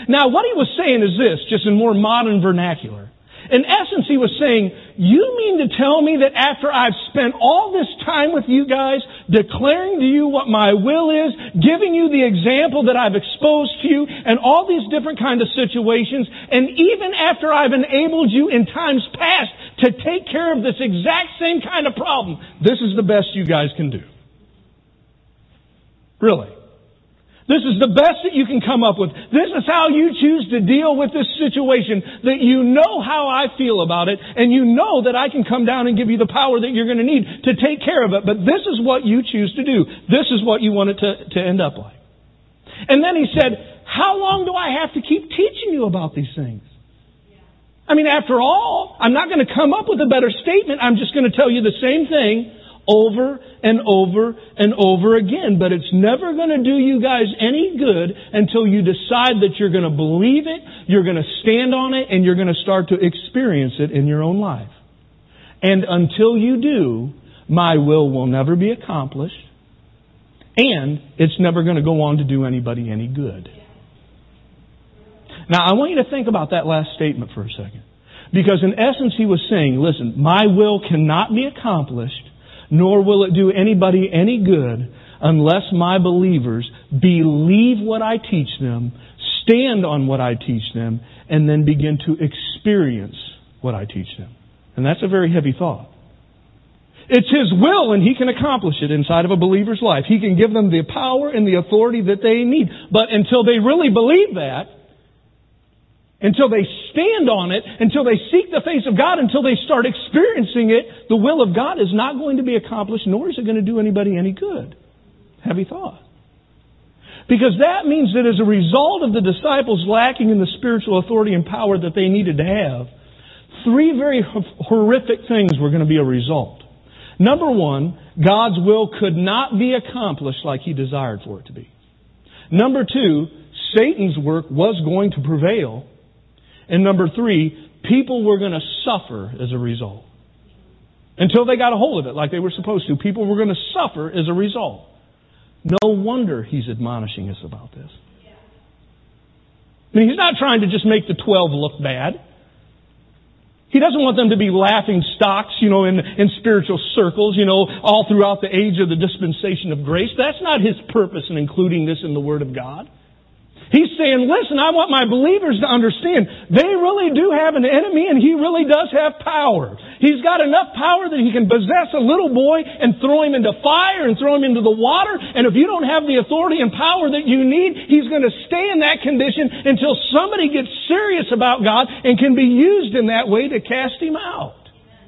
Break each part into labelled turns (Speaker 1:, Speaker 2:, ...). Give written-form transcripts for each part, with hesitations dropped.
Speaker 1: Now, what he was saying is this, just in more modern vernacular. In essence, he was saying, you mean to tell me that after I've spent all this time with you guys, declaring to you what my will is, giving you the example that I've exposed to you, and all these different kind of situations, and even after I've enabled you in times past to take care of this exact same kind of problem, this is the best you guys can do? Really? This is the best that you can come up with. This is how you choose to deal with this situation, that you know how I feel about it, and you know that I can come down and give you the power that you're going to need to take care of it. But this is what you choose to do. This is what you want it to end up like. And then he said, how long do I have to keep teaching you about these things? I mean, after all, I'm not going to come up with a better statement. I'm just going to tell you the same thing over and over and over again. But it's never going to do you guys any good until you decide that you're going to believe it, you're going to stand on it, and you're going to start to experience it in your own life. And until you do, my will never be accomplished, and it's never going to go on to do anybody any good. Now, I want you to think about that last statement for a second. Because in essence, he was saying, listen, my will cannot be accomplished, nor will it do anybody any good unless my believers believe what I teach them, stand on what I teach them, and then begin to experience what I teach them. And that's a very heavy thought. It's His will, and He can accomplish it inside of a believer's life. He can give them the power and the authority that they need. But until they really believe that, until they stand on it, until they seek the face of God, until they start experiencing it, the will of God is not going to be accomplished, nor is it going to do anybody any good. Heavy thought. Because that means that as a result of the disciples lacking in the spiritual authority and power that they needed to have, three very horrific things were going to be a result. Number one, God's will could not be accomplished like He desired for it to be. Number two, Satan's work was going to prevail. And number three, people were going to suffer as a result. Until they got a hold of it like they were supposed to. People were going to suffer as a result. No wonder He's admonishing us about this. I mean, He's not trying to just make the 12 look bad. He doesn't want them to be laughing stocks, in spiritual circles, all throughout the age of the dispensation of grace. That's not His purpose in including this in the Word of God. He's saying, listen, I want my believers to understand they really do have an enemy, and he really does have power. He's got enough power that he can possess a little boy and throw him into fire and throw him into the water. And if you don't have the authority and power that you need, he's going to stay in that condition until somebody gets serious about God and can be used in that way to cast him out.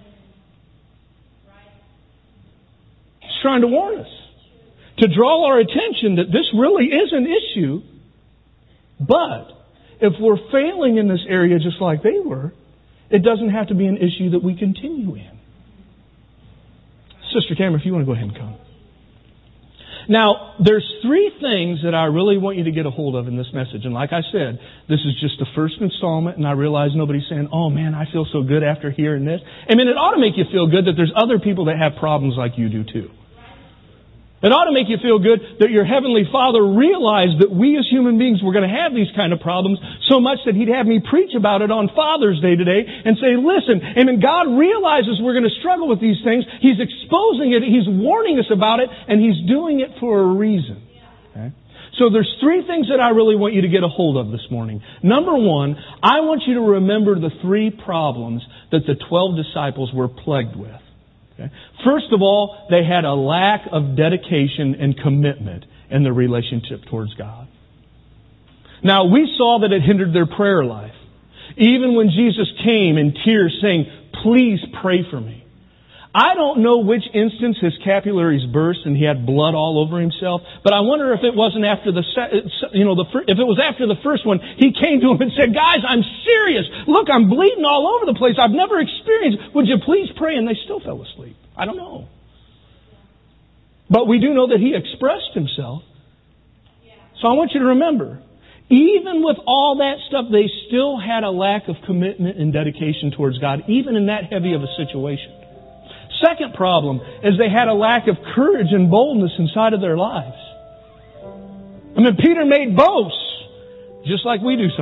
Speaker 1: He's trying to warn us, to draw our attention that this really is an issue. But if we're failing in this area just like they were, it doesn't have to be an issue that we continue in. Sister Tamara, if you want to go ahead and come. Now, there's three things that I really want you to get a hold of in this message. And like I said, this is just the first installment, and I realize nobody's saying, oh man, I feel so good after hearing this. I mean, it ought to make you feel good that there's other people that have problems like you do too. It ought to make you feel good that your Heavenly Father realized that we as human beings were going to have these kind of problems so much that He'd have me preach about it on Father's Day today and say, listen, and when God realizes we're going to struggle with these things, He's exposing it, He's warning us about it, and He's doing it for a reason. Okay? So there's three things that I really want you to get a hold of this morning. Number one, I want you to remember the three problems that the 12 disciples were plagued with. Okay? First of all, they had a lack of dedication and commitment in their relationship towards God. Now, we saw that it hindered their prayer life. Even when Jesus came in tears saying, please pray for me. I don't know which instance his capillaries burst and he had blood all over himself, but I wonder if it wasn't after if it was after the first one, he came to him and said, guys, I'm serious. Look, I'm bleeding all over the place. I've never experienced. Would you please pray? And they still fell asleep. I don't know. But we do know that he expressed himself. So I want you to remember, even with all that stuff, they still had a lack of commitment and dedication towards God, even in that heavy of a situation. Second problem is they had a lack of courage and boldness inside of their lives. I mean, Peter made boasts, just like we do sometimes.